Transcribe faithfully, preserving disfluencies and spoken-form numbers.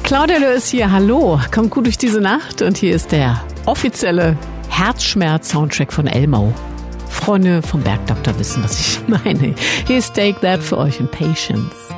Claudia Löhr ist hier, hallo, kommt gut durch diese Nacht und hier ist der offizielle Herzschmerz-Soundtrack von Elmo. Freunde vom Bergdoktor wissen, was ich meine. Hier ist Take That für euch in Patience.